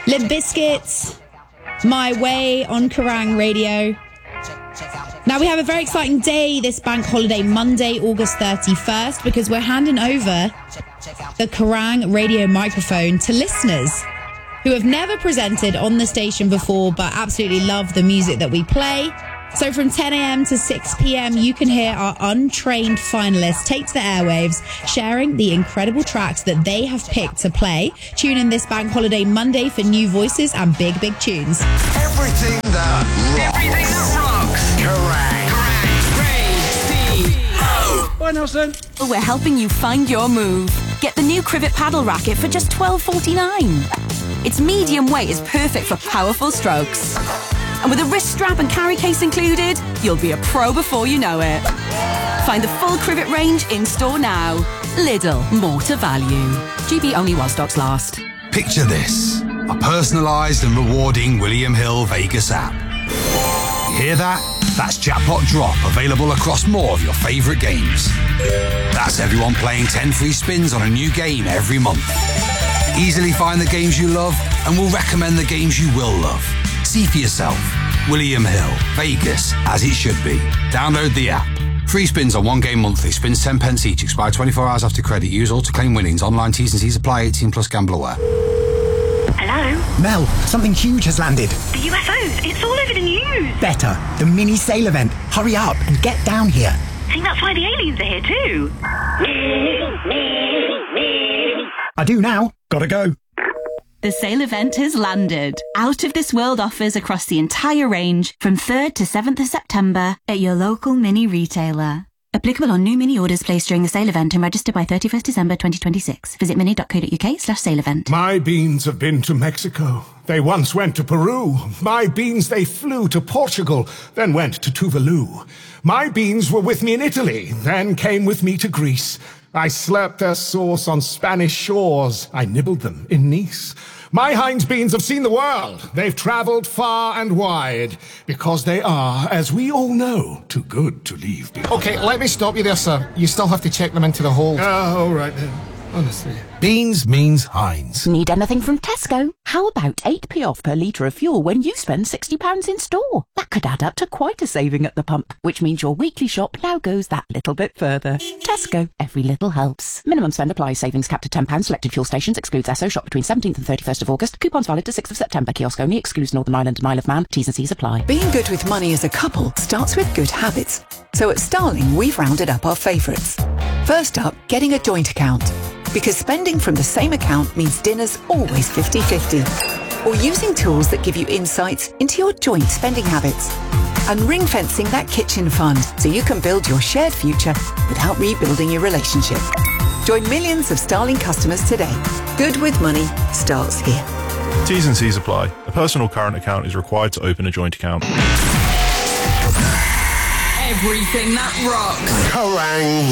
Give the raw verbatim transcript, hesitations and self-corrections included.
Limp Bizkit, My Way on Kerrang Radio. Now, we have a very exciting day this bank holiday, Monday, August thirty-first, because we're handing over the Kerrang Radio microphone to listeners who have never presented on the station before but absolutely love the music that we play. So from ten a.m. to six p.m, you can hear our untrained finalists take to the airwaves, sharing the incredible tracks that they have picked to play. Tune in this bank holiday Monday for new voices and big, big tunes. Everything that rocks. Everything that rocks. Kerrang. Kerrang. Bye, Nelson. We're helping you find your move. Get the new Crivet paddle racket for just twelve forty-nine. Its medium weight is perfect for powerful strokes. And with a wrist strap and carry case included, you'll be a pro before you know it. Find the full Crivet range in store now. Lidl, more to value. G B only while stocks last. Picture this, a personalised and rewarding William Hill Vegas app. You hear that? That's Jackpot Drop, available across more of your favourite games. That's everyone playing ten free spins on a new game every month. Easily find the games you love, and we'll recommend the games you will love. See for yourself. William Hill, Vegas, as it should be. Download the app. Free spins on one game monthly. Spins ten pence each. Expire twenty-four hours after credit. Use all to claim winnings. Online T's and C's apply. eighteen plus gamble aware. Hello? Mel, something huge has landed. The U F Os. It's all over the news. Better. The mini sail event. Hurry up and get down here. I think that's why the aliens are here too. I do now. Gotta go. The sale event has landed. Out of this world offers across the entire range from third to seventh of September at your local mini retailer. Applicable on new mini orders placed during the sale event and registered by thirty-first December twenty twenty-six. Visit mini.co.uk slash sale event. My beans have been to Mexico. They once went to Peru. My beans, they flew to Portugal, then went to Tuvalu. My beans were with me in Italy, then came with me to Greece. I slurped their sauce on Spanish shores. I nibbled them in Nice. My Heinz beans have seen the world. They've travelled far and wide because they are, as we all know, too good to leave behind. Okay, let me stop you there, sir. You still have to check them into the hold. Ah, all right then. Honestly. Beans means Heinz. Need anything from Tesco? How about eight p off per litre of fuel when you spend sixty pounds in store? That could add up to quite a saving at the pump, which means your weekly shop now goes that little bit further. Tesco, every little helps. Minimum spend applies. Savings capped at ten pounds. Selected fuel stations. Excludes Esso. Shop between seventeenth and thirty-first of August. Coupons valid to sixth of September. Kiosk only. Excludes Northern Ireland and Isle of Man. T's and C's apply. Being good with money as a couple starts with good habits. So at Starling, we've rounded up our favourites. First up, getting a joint account. Because spending from the same account means dinner's always fifty-fifty. Or using tools that give you insights into your joint spending habits. And ring-fencing that kitchen fund so you can build your shared future without rebuilding your relationship. Join millions of Starling customers today. Good with money starts here. T's and C's apply. A personal current account is required to open a joint account. Everything that rocks. Kerrang!